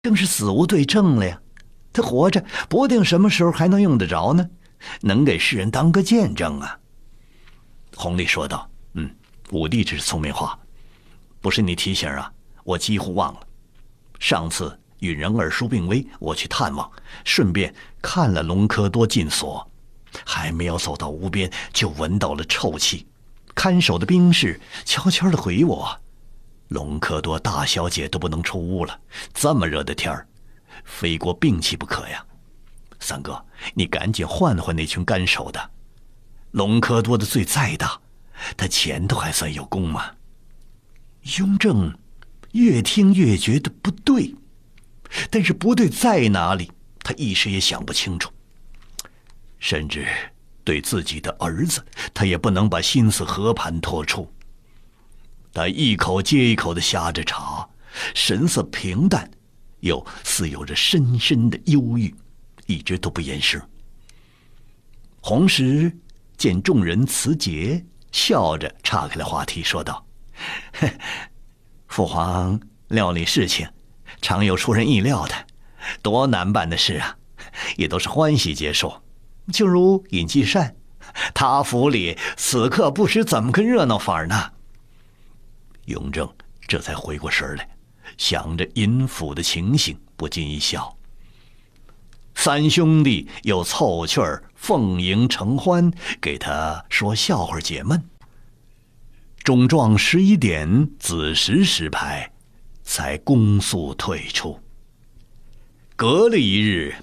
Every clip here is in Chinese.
正是死无对证了呀。他活着不定什么时候还能用得着呢，能给世人当个见证啊。弘历说道：“武帝这是聪明话，不是你提醒啊，我几乎忘了。上次允人耳叔病危，我去探望，顺便看了隆科多禁所，还没有走到屋边，就闻到了臭气。看守的兵士悄悄地回我，隆科多大小姐都不能出屋了，这么热的天儿，非过病气不可呀。三哥，你赶紧换换那群看守的。隆科多的罪再大，他前头还算有功吗？”雍正越听越觉得不对，但是不对在哪里，他一时也想不清楚。甚至对自己的儿子，他也不能把心思和盘托出。他一口接一口地呷着茶，神色平淡，又似有着深深的忧郁，一直都不言声。弘时见众人辞节，笑着岔开了话题，说道：“父皇料理事情，常有出人意料的，多难办的事啊，也都是欢喜结束。就如尹继善，他府里此刻不知怎么个热闹法呢。”雍正这才回过神来，想着尹府的情形，不禁一笑。三兄弟又凑趣儿奉迎承欢，给他说笑话解闷。中状11点子时时排，才恭肃退出。隔了一日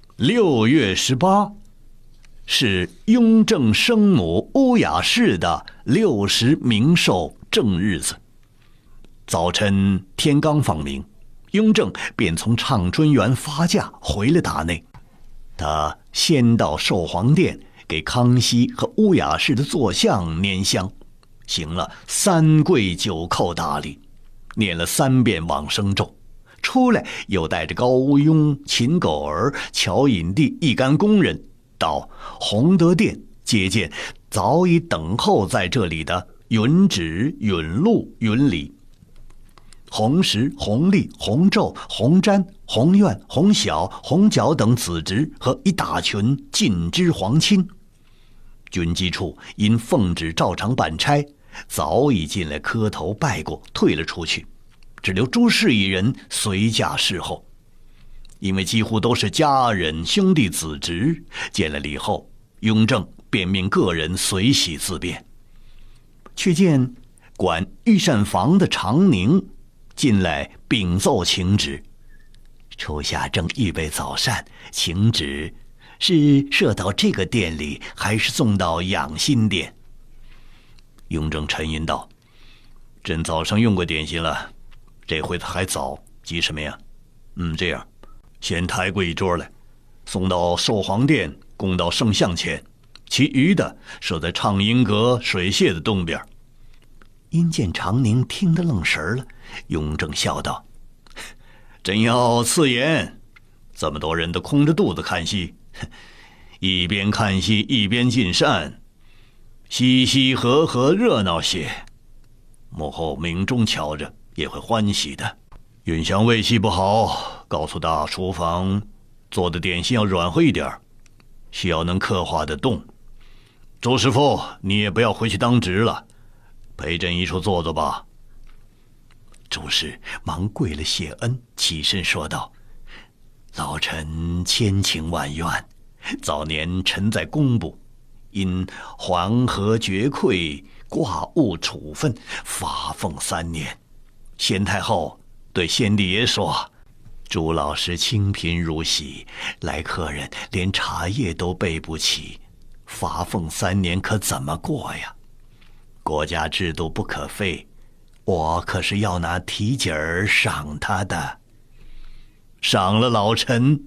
，6月18，是雍正生母乌雅氏的60冥寿正日子。早晨天刚放明，雍正便从畅春园发驾回了大内。他先到寿皇殿，给康熙和乌雅氏的坐像拈香，行了3跪9叩大礼，念了3遍往生咒，出来又带着高乌雍、秦狗儿、乔引娣一干工人到弘德殿接见早已等候在这里的允旨、允禄、允礼。弘时、弘历、弘昼、弘瞻、弘愿、弘晓、弘皎等子侄和一大群近支皇亲。军机处因奉旨照常办差，早已进来磕头拜过，退了出去，只留朱氏一人随驾侍候。因为几乎都是家人、兄弟、子侄，见了礼后，雍正便命个人随喜自便。却见管御膳房的长宁进来禀奏请旨：“初夏正预备早膳，请旨是设到这个殿里，还是送到养心殿？”雍正沉吟道：“朕早上用过点心了，这回还早，急什么呀？这样，先抬过一桌来，送到寿皇殿，供到圣像前，其余的设在畅音阁水榭的东边。”因见长宁听得愣神了，雍正笑道：“朕要赐言，这么多人都空着肚子看戏，一边看戏一边进膳，嘻嘻和和热闹些，幕后明中瞧着也会欢喜的。允祥胃气不好，告诉大厨房做的点心要软和一点，需要能刻画得动。周师傅，你也不要回去当值了，陪朕一处坐坐吧。”朱氏忙跪了谢恩，起身说道：“老臣千情万怨，早年臣在工部，因黄河决溃，挂务处分，罚俸3年。先太后对先帝爷说，朱老师清贫如洗，来客人连茶叶都备不起，罚俸3年可怎么过呀？国家制度不可废，我可是要拿提景儿赏他的，赏了老臣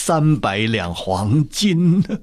300两黄金呢。”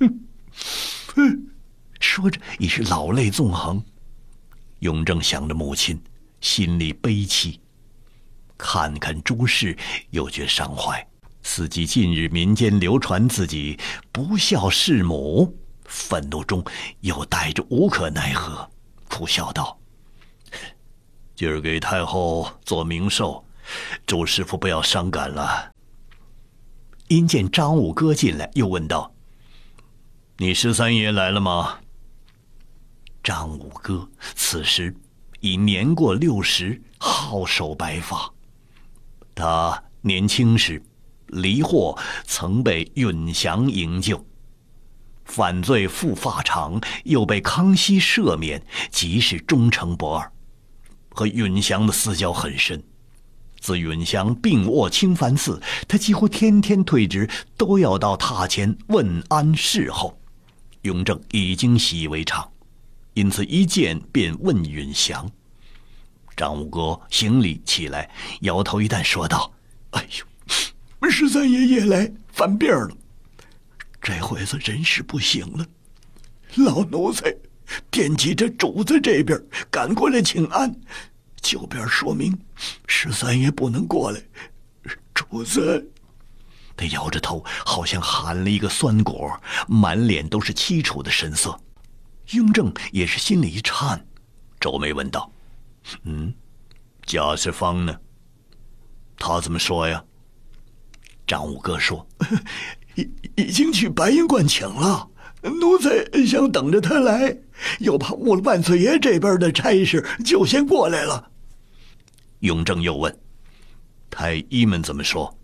说着已是老泪纵横。雍正想着母亲，心里悲戚，看看朱氏，又觉伤怀，伺机近日民间流传自己不孝弑母，愤怒中又带着无可奈何，苦笑道：“今儿给太后做冥寿， 周师傅不要伤感了。因见张五哥进来，又问道：“你13爷来了吗？”张五哥此时已年过60，好守白发。他年轻时离祸曾被允祥营救，犯罪复发场，又被康熙赦免，即是忠诚不二，和允祥的私交很深。自允祥病卧清凡寺，他几乎天天退职，都要到榻前问安侍候。雍正已经习以为常，因此一见便问允祥。张五哥行礼起来，摇头一担说道：“哎呦，13爷夜来犯病了，这回子真是不行了。老奴才惦记着主子这边赶过来请安，就边说明13爷不能过来。主子……”他摇着头，好像含了一个酸果，满脸都是凄楚的神色。雍正也是心里一颤，皱眉问道：“贾世芳呢？他怎么说呀？”张五哥说：“已经去白云观请了，奴才想等着他来，又怕误了万岁爷这边的差事，就先过来了。”雍正又问：“太医们怎么说？”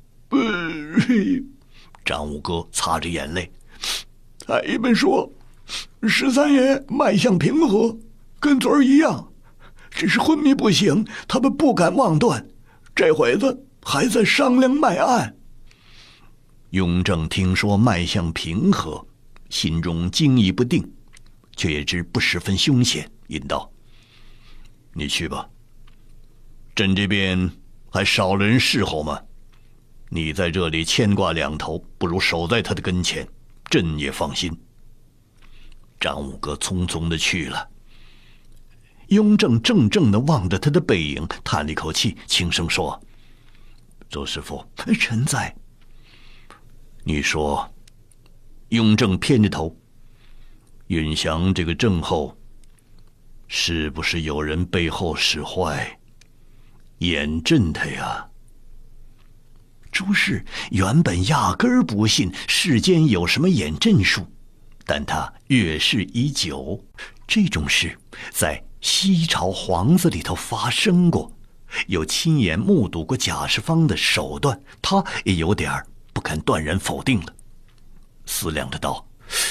张五哥擦着眼泪：“太医们说，13爷脉象平和，跟昨儿一样，只是昏迷不醒，他们不敢妄断，这会子还在商量脉案。”雍正听说脉象平和，心中惊疑不定，却也知不十分凶险，引道：“你去吧，朕这边还少了人侍候吗？你在这里牵挂两头，不如守在他的跟前，朕也放心。”张五哥匆匆地去了。雍正怔怔地望着他的背影，叹了一口气，轻声说：“周师傅，臣在。”你说。雍正偏着头：“允祥这个郑后，是不是有人背后使坏，掩镇他呀？”朱氏原本压根儿不信世间有什么掩镇术，但他阅事已久，这种事在西朝皇子里头发生过，又亲眼目睹过贾世芳的手段，他也有点不敢断然否定了。思量着道：“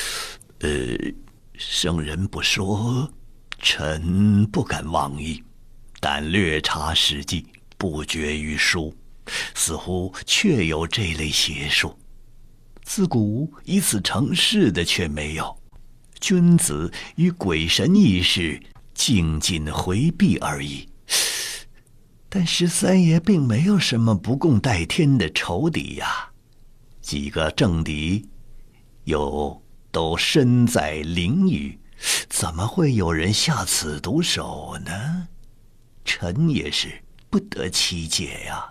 圣人不说，臣不敢妄议，但略查史记，不绝于书，似乎确有这类邪术。自古以此成事的却没有。君子与鬼神一事，静静回避而已。但13爷并没有什么不共戴天的仇敌呀，几个政敌又都身在囹圄，怎么会有人下此毒手呢？臣也是不得其解呀。”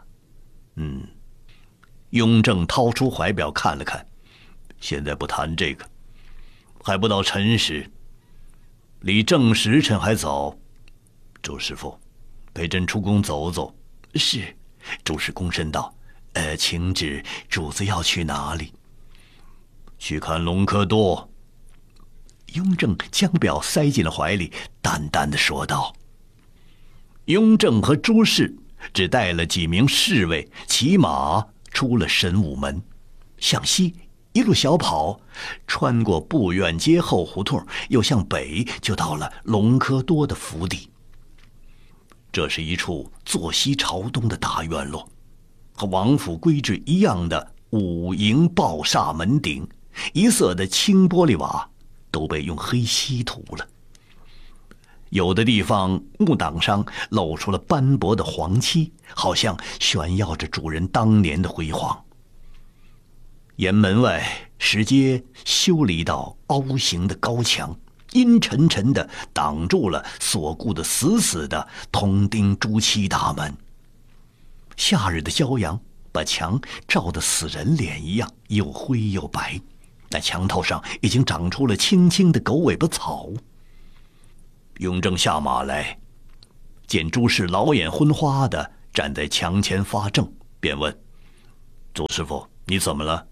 雍正掏出怀表看了看，现在不谈这个，还不到辰时，离正时辰还早。周师傅，陪朕出宫走走。是。周氏躬身道：“请指主子要去哪里？”“去看隆科多。”雍正将表塞进了怀里，淡淡的说道。雍正和朱氏只带了几名侍卫，骑马出了神武门，向西一路小跑，穿过布院街后胡同，又向北，就到了隆科多的府邸。这是一处坐西朝东的大院落，和王府规制一样的五楹抱厦门顶，一色的青玻璃瓦都被用黑漆涂了，有的地方木挡上露出了斑驳的黄漆，好像炫耀着主人当年的辉煌。沿门外石阶修了一道凹形的高墙，阴沉沉地挡住了锁固的死死的铜钉朱漆大门。夏日的骄阳把墙照得死人脸一样，又灰又白，那墙头上已经长出了青青的狗尾巴草。雍正下马来，见朱氏老眼昏花的站在墙前发怔，便问：“朱师傅，你怎么了？”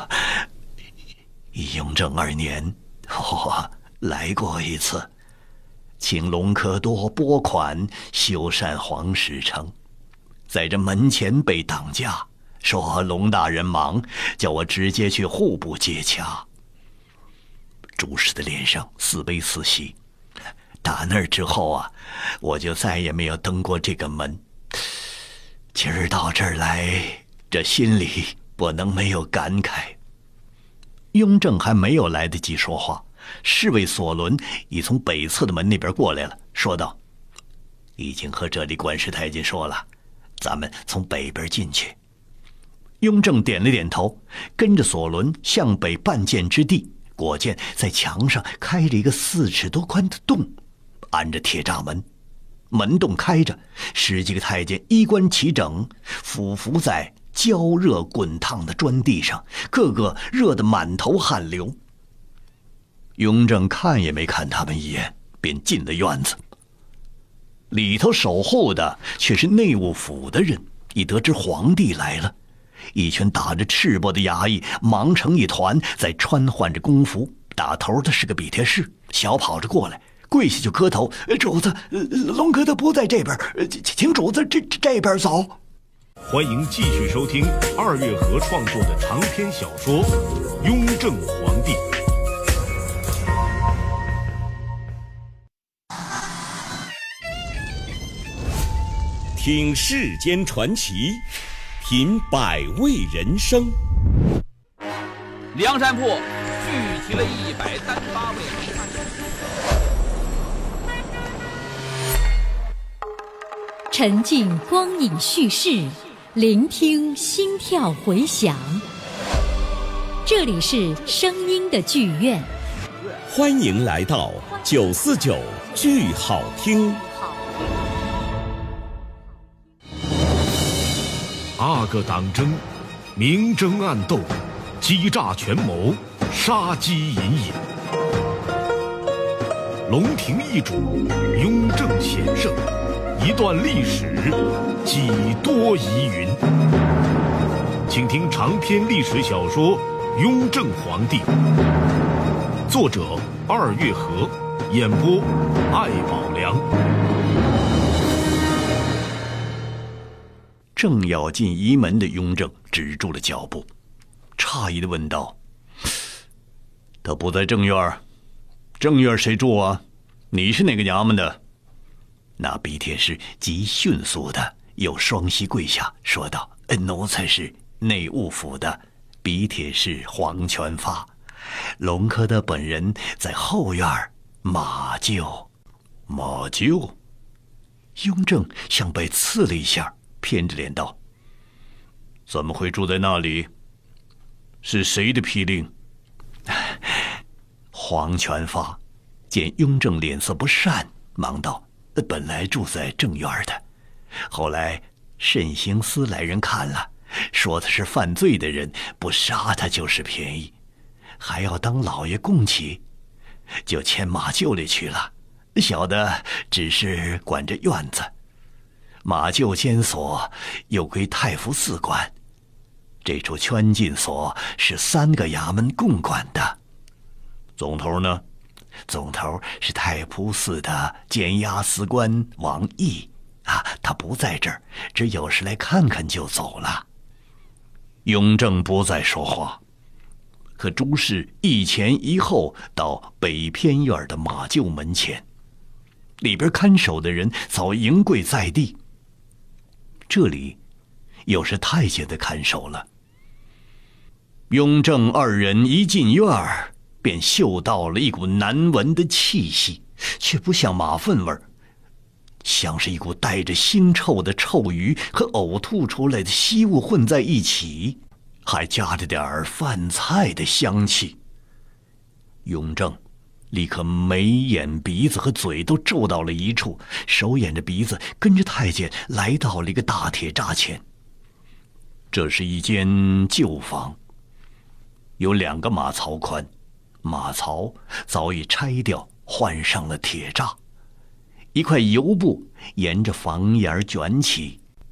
雍正2年，我来过一次，请隆科多拨款修缮皇石城，在这门前被挡驾，说隆大人忙，叫我直接去户部接洽。朱氏的脸上似悲似喜。打那儿之后啊，我就再也没有登过这个门。今儿到这儿来，这心里不能没有感慨。雍正还没有来得及说话，侍卫索伦已从北侧的门那边过来了，说道：“已经和这里管事太监说了，咱们从北边进去。”雍正点了点头，跟着索伦向北半箭之地，果见在墙上开着一个4尺多宽的洞，安着铁栅门，门洞开着，10几个太监衣冠齐整，俯伏在焦热滚烫的砖地上，个个热得满头汗流。雍正看也没看他们一眼，便进了院子。里头守候的却是内务府的人，一得知皇帝来了，一群打着赤膊的衙役忙成一团，在穿换着工服，打头的是个比贴士，小跑着过来，跪下就磕头：“主子，隆科多不在这边，请主子这边走。” 欢迎继续收听2月河创作的长篇小说《雍正皇帝》。 听世间传奇，品百味人生。 梁山泊聚集了138位名探。 沉浸光影叙事，聆听心跳回响。这里是声音的剧院， 欢迎来到949剧好听。 8个党争，明争暗斗，机诈权谋，杀机隐隐。龙庭易主，雍正险胜，一段历史，几多疑云。请听长篇历史小说《雍正皇帝》，作者2月河，演播艾宝良。 正要进仪门的雍正止住了脚步，诧异地问道：“他不在正院，正院谁住啊？你是哪个衙门的？”那比贴士极迅速的又双膝跪下，说道：“奴才是内务府的比贴士黄全发，隆科的本人在后院马厩。”马厩？雍正像被刺了一下，偏着脸道：“怎么会住在那里？是谁的批令？”黄全发见雍正脸色不善，忙道：“本来住在正院的，后来慎刑司来人看了，说他是犯罪的人，不杀他就是便宜，还要当老爷供起，就迁马厩里去了。小的只是管着院子，马厩监所又归太傅寺管，这处圈禁所是3个衙门共管的。总头呢？总头是太仆寺的监押司官王毅啊，他不在这儿，只有时来看看就走了。”雍正不再说话，可诸事一前一后到北偏院的马厩门前，里边看守的人早迎跪在地。这里又是太监的看守了。雍正2人一进院儿，便嗅到了一股难闻的气息，却不像马粪味儿，像是一股带着腥臭的臭鱼和呕吐出来的稀物混在一起，还夹着点饭菜的香气。雍正立刻眉眼鼻子和嘴都皱到了一处，手掩着鼻子，跟着太监来到了一个大铁栅前。这是一间旧房，有2个马槽宽，马槽早已拆掉，换上了铁栅。一块油布沿着房檐卷起，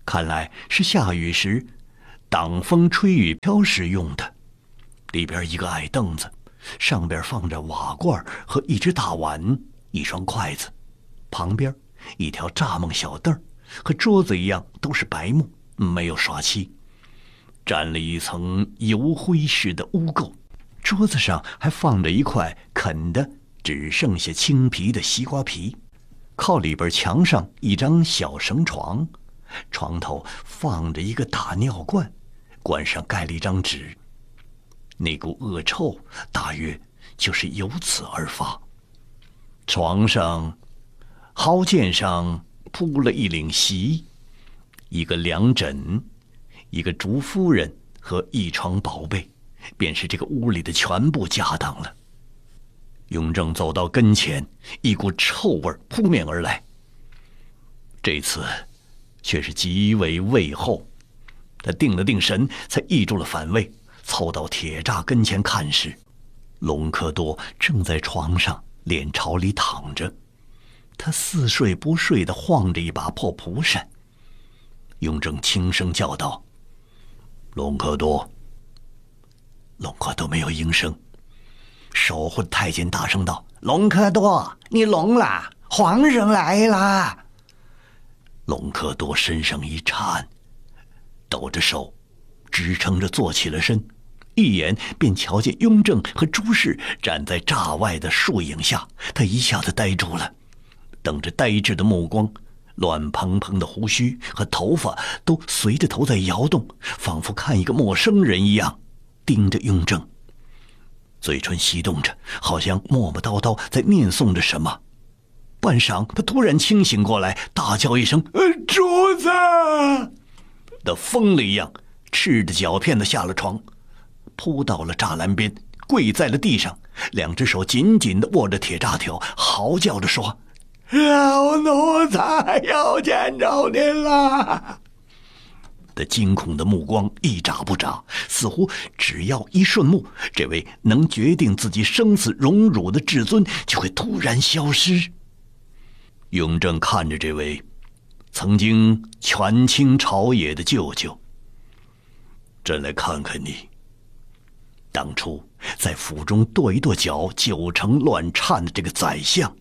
看来是下雨时挡风吹雨飘时用的。里边一个矮凳子，上边放着瓦罐和一只大碗，一双筷子，旁边一条蚱蜢小凳，和桌子一样都是白木，没有刷漆，沾了一层油灰似的污垢。桌子上还放着一块啃的只剩下青皮的西瓜皮，靠里边墙上一张小绳床，床头放着一个大尿罐，罐上盖了一张纸。那股恶臭大约就是由此而发。床上蒿涧上铺了一领席，一个凉枕，一个竹夫人和一床宝贝，便是这个屋里的全部家当了。雍正走到跟前，一股臭味扑面而来。这次却是极为畏后，他定了定神，才抑住了反胃，凑到铁栅跟前看时，隆科多正在床上脸朝里躺着，他似睡不睡地晃着一把破蒲扇。雍正轻声叫道：“隆科多。”隆科多没有应声。守护的太监大声道：“隆科多，你聋了，皇上来了。”隆科多身上一颤，抖着手支撑着坐起了身，一眼便瞧见雍正和朱氏站在栅外的树影下，他一下子呆住了，瞪着呆滞的目光，乱蓬蓬的胡须和头发都随着头在摇动，仿佛看一个陌生人一样盯着雍正，嘴唇翕动着，好像磨磨叨叨在念诵着什么。半晌，他突然清醒过来，大叫一声：“主子！”的疯了一样，赤着脚片子下了床，扑到了栅栏边，跪在了地上，两只手紧紧地握着铁栅条，嚎叫着说：“老奴才又见着您了！”的惊恐的目光一眨不眨，似乎只要一瞬目，这位能决定自己生死荣辱的至尊就会突然消失。雍正看着这位曾经权倾朝野的舅舅：“朕来看看你，当初在府中跺一跺脚9成乱颤的这个宰相。”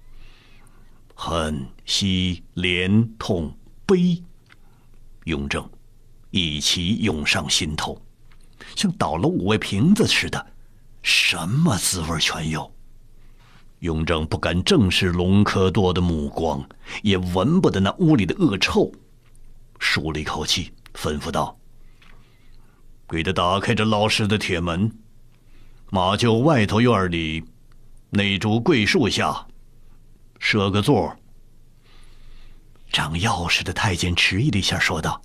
恨、惜、怜、痛、悲，雍正一起涌上心头，像倒了5味瓶子似的，什么滋味全有。雍正不敢正视隆科多的目光，也闻不得那屋里的恶臭，舒了一口气，吩咐道：“给他打开这老式的铁门，马厩外头院里那株桂树下设个座。”掌钥匙的太监迟疑了一下，说道：“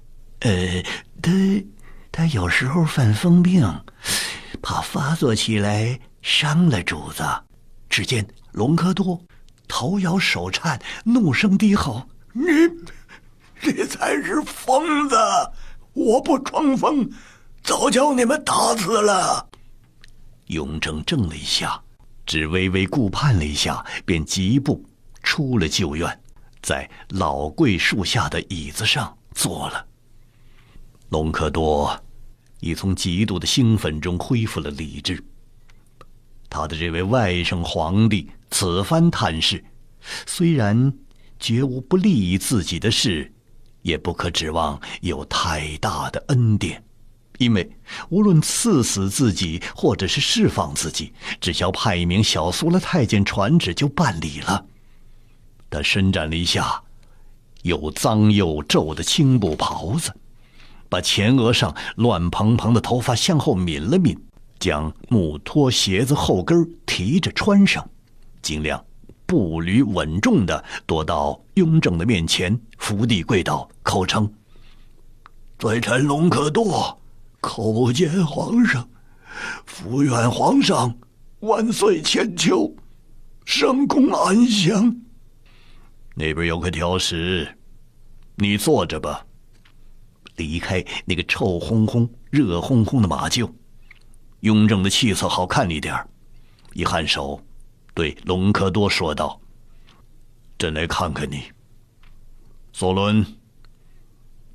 他有时候犯疯病，怕发作起来伤了主子。”只见隆科多头摇手颤，怒声低吼：“你才是疯子！我不装疯，早叫你们打死了。”雍正怔了一下，只微微顾盼了一下，便疾步出了旧院，在老桂树下的椅子上坐了。隆科多已从极度的兴奋中恢复了理智。他的这位外甥皇帝此番探视，虽然绝无不利于自己的事，也不可指望有太大的恩典，因为无论赐死自己或者是释放自己，只需要派一名小苏拉太监传旨就办理了。他伸展了一下又脏又皱的青布袍子，把前额上乱蓬蓬的头发向后抿了抿，将木拖鞋子后跟提着穿上，尽量步履稳重地踱到雍正的面前，伏地跪倒，口称：“罪臣隆科多叩见皇上，伏愿皇上万岁千秋，圣公安详。”那边有个条石，你坐着吧。离开那个臭烘烘、热烘烘的马厩，雍正的气色好看一点，一颔首，对隆科多说道：“朕来看看你。索伦，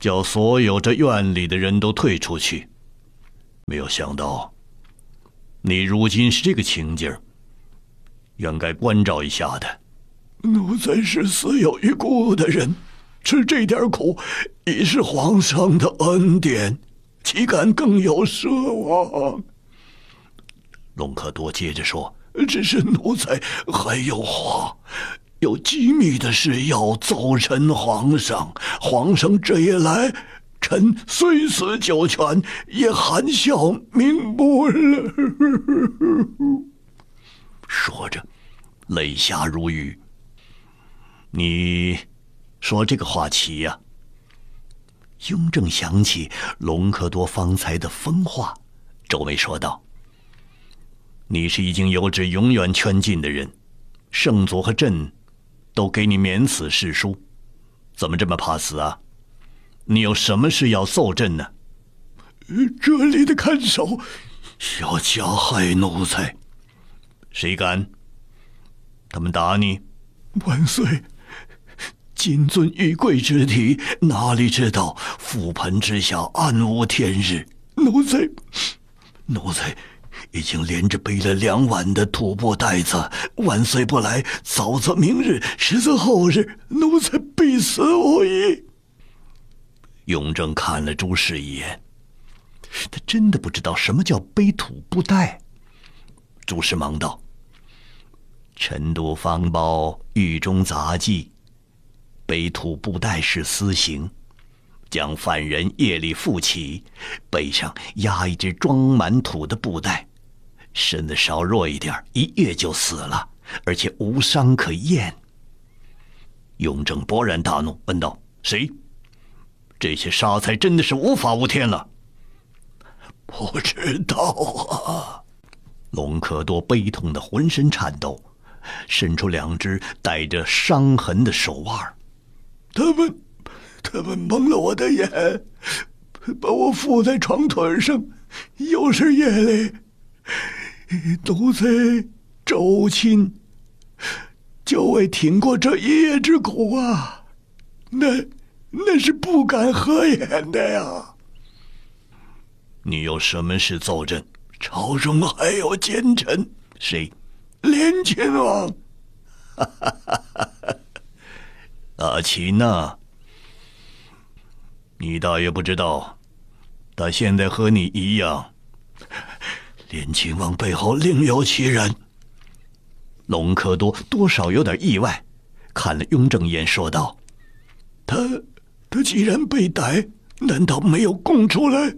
叫所有这院里的人都退出去。没有想到，你如今是这个情景，原该关照一下的。 奴才是死有余辜的人，吃这点苦已是皇上的恩典，岂敢更有奢望？ 隆科多接着说：“ 只是奴才还有话，有机密的事要奏陈皇上。皇上这一来，臣虽死九泉，也含笑瞑目了。” 说着，泪下如雨。你说这个话奇呀？雍正想起隆科多方才的疯话，皱眉说道：“你是已经有旨永远圈禁的人，圣祖和朕都给你免死誓书，怎么这么怕死啊？你有什么事要奏朕呢？” 这里的看守要加害奴才。 谁敢？他们打你？ 万岁！谨遵玉贵之体，哪里知道覆盆之下暗无天日。奴才已经连着背了2碗的土布袋子，万岁不来，早则明日，迟则后日，奴才必死无疑。 雍正看了朱氏一眼，他真的不知道什么叫背土布袋。朱氏忙道：“臣督方包狱中杂技，背土布袋是私刑，将犯人夜里扶起，背上压一只装满土的布袋，身子稍弱一点，1夜就死了，而且无伤可验。”雍正勃然大怒，问道：“谁？这些杀才真的是无法无天了。” 不知道啊。 隆科多悲痛的浑身颤抖，伸出2只带着伤痕的手腕。 他们蒙了我的眼，把我附在床腿上，又是夜里，奴才周亲就为挺过这一夜之苦啊，那是不敢合眼的呀。 你有什么事奏朕？ 朝中还有奸臣。 谁？ 连亲王。 阿秦呐，你大约不知道，他现在和你一样。 连亲王背后另有其人。 隆科多多少有点意外，看了雍正一眼，说道：“ 他既然被逮，难道没有供出来？”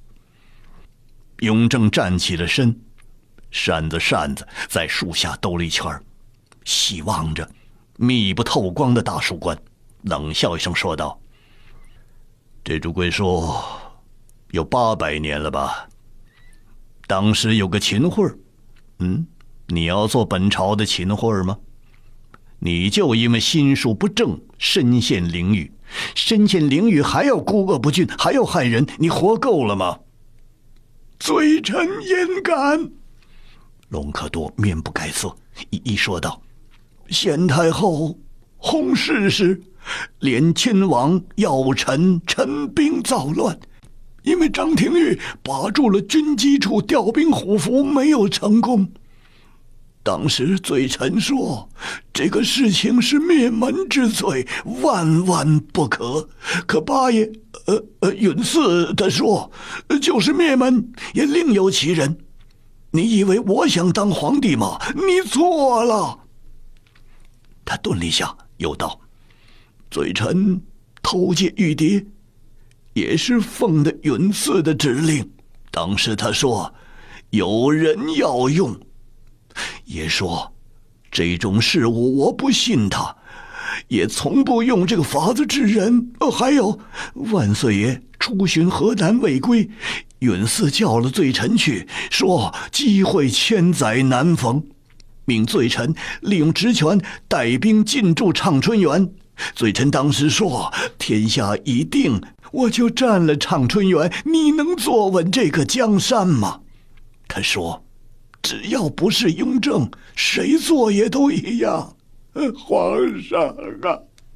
雍正站起了身，扇子在树下兜了一圈，细望着密不透光的大树冠，冷笑一声说道：“这朱贵树有800年了吧？当时有个秦桧，你要做本朝的秦桧吗？你就因为心术不正，身陷囹圄还要孤恶不俊，还要害人，你活够了吗？” 罪臣焉敢！ 隆科多面不改色，一说道：“ 献太后薨逝时，连亲王要臣陈兵造乱，因为张廷玉把住了军机处调兵虎符，没有成功。当时罪臣说，这个事情是灭门之罪，万万不可。可八爷允嗣他说，就是灭门，也另有其人。你以为我想当皇帝吗？你错了。” 他顿了一下，又道：“ 罪臣偷借玉牒，也是奉的允嗣的指令。当时他说有人要用，也说这种事物我不信他，也从不用这个法子治人。还有万岁爷出巡河南未归，允嗣叫了罪臣去，说机会千载难逢，命罪臣利用职权带兵进驻畅春园。罪臣当时说天下已定，我就占了畅春园，你能坐稳这个江山吗？他说只要不是雍正，谁做也都一样。皇上啊，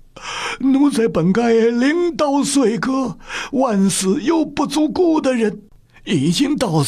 奴才本该领刀随阁，万死又不足顾的人，已经到